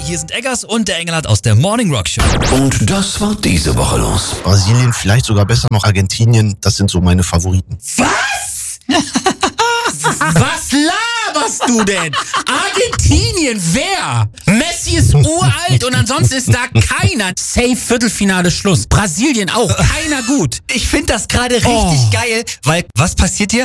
hier sind Eggers und der Engelhardt aus der Morning Rock Show. Und das war diese Woche los. Brasilien, vielleicht sogar besser noch Argentinien, das sind so meine Favoriten. Was? Was laberst du denn? Argentinien, wer? Messi ist uralt und ansonsten ist da keiner. Safe Viertelfinale Schluss. Brasilien auch, keiner gut. Ich finde das gerade richtig geil, weil was passiert hier?